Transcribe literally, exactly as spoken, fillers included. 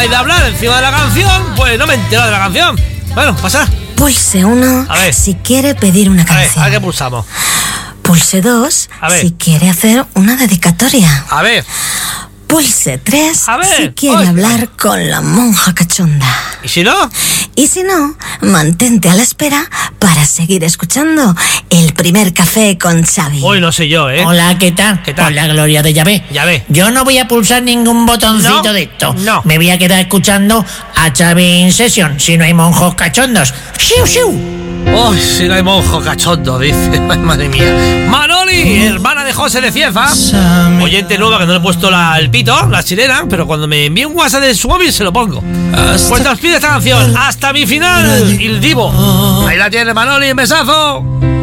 dejáis de hablar encima de la canción, pues no me he enterado de la canción. Bueno, pasa. Pulse uno si quiere pedir una canción. A ver, ¿a qué pulsamos? Pulse dos si quiere hacer una dedicatoria. A ver. Pulse tres A ver. si quiere Oy. hablar con la monja cachonda. ¿Y si no? Y si no, mantente a la espera para seguir escuchando el primer café con Xavi. Hoy no sé yo, ¿eh? Hola, ¿qué tal? ¿Qué tal? Por la gloria de Yahvé. Yahvé. Yo no voy a pulsar ningún botoncito No, de esto. no. Me voy a quedar escuchando a Xavi in Session, si no hay monjos cachondos. ¡Siu, siu! ¡Uy, si no hay monjo cachondo! Dice. Ay, madre mía. Manoli, hermana de José de Cieza. Oyente nueva que no le he puesto la, el pito, la chilena, pero cuando me envíe un WhatsApp de su móvil se lo pongo. Pues nos pide esta canción. Hasta mi final. El Divo. Ahí la tiene Manoli, un besazo.